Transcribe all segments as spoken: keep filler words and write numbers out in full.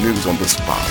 News on the spot.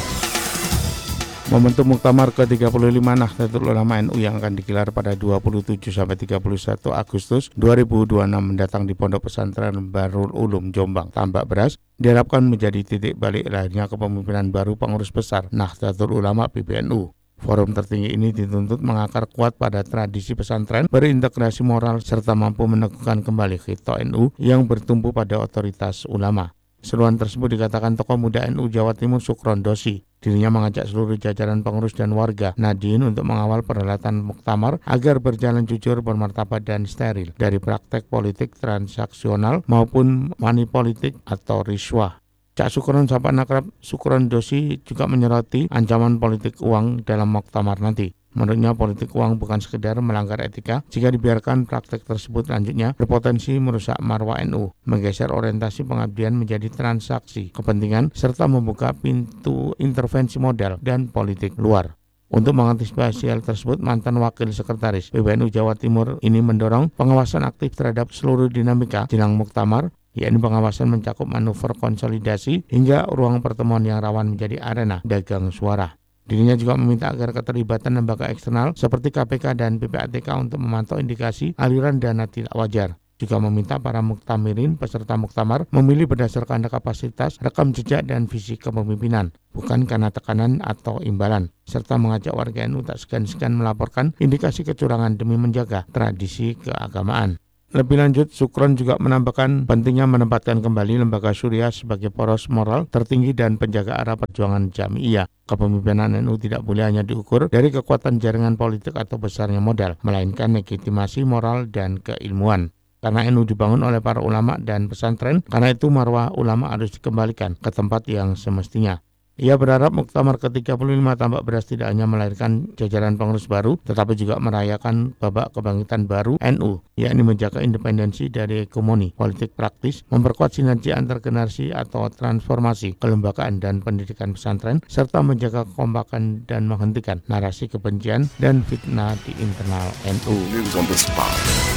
Momentum Muktamar ke tiga puluh lima Nahdlatul Ulama N U yang akan digelar pada dua puluh tujuh sampai tiga puluh satu Agustus dua ribu dua puluh enam mendatang di Pondok Pesantren Bahrul Ulum Jombang, Tambak Beras, diharapkan menjadi titik balik lahirnya kepemimpinan baru pengurus besar Nahdlatul Ulama P B N U. Forum tertinggi ini dituntut mengakar kuat pada tradisi pesantren, berintegrasi moral, serta mampu meneguhkan kembali khitoh N U yang bertumpu pada otoritas ulama. Seruan tersebut dikatakan tokoh muda N U Jawa Timur Sukron Dosi. Dirinya mengajak seluruh jajaran pengurus dan warga Nahdien untuk mengawal perhelatan muktamar agar berjalan jujur, bermartabat, dan steril dari praktek politik transaksional maupun money politik atau riswah. Cak Sukron Sapan Akrab Sukron Dosi juga menyoroti ancaman politik uang dalam muktamar nanti. Menurutnya politik uang bukan sekedar melanggar etika jika dibiarkan praktek tersebut lanjutnya berpotensi merusak marwah N U, menggeser orientasi pengabdian menjadi transaksi kepentingan, serta membuka pintu intervensi modal dan politik luar. Untuk mengantisipasi hal tersebut, mantan Wakil Sekretaris P B N U Jawa Timur ini mendorong pengawasan aktif terhadap seluruh dinamika jelang muktamar, yakni pengawasan mencakup manuver konsolidasi hingga ruang pertemuan yang rawan menjadi arena dagang suara. Dirinya juga meminta agar keterlibatan lembaga eksternal seperti K P K dan P P A T K untuk memantau indikasi aliran dana tidak wajar. Juga meminta para muktamirin peserta muktamar memilih berdasarkan kapasitas, rekam jejak, dan visi kepemimpinan, bukan karena tekanan atau imbalan, serta mengajak warga N U tak segan-segan melaporkan indikasi kecurangan demi menjaga tradisi keagamaan. Lebih lanjut, Sukron juga menambahkan pentingnya menempatkan kembali lembaga Syuriah sebagai poros moral tertinggi dan penjaga arah perjuangan Jami'iyah. Kepemimpinan N U tidak boleh hanya diukur dari kekuatan jaringan politik atau besarnya modal, melainkan legitimasi moral dan keilmuan. Karena N U dibangun oleh para ulama dan pesantren, karena itu marwah ulama harus dikembalikan ke tempat yang semestinya. Ia berharap muktamar ke tiga puluh lima Tambak Beras tidak hanya melahirkan jajaran pengurus baru, tetapi juga merayakan babak kebangkitan baru N U, yakni menjaga independensi dari hegemoni politik praktis, memperkuat sinergi antar generasi atau transformasi kelembagaan dan pendidikan pesantren, serta menjaga kekompakan dan menghentikan narasi kebencian dan fitnah di internal N U. News on the spot.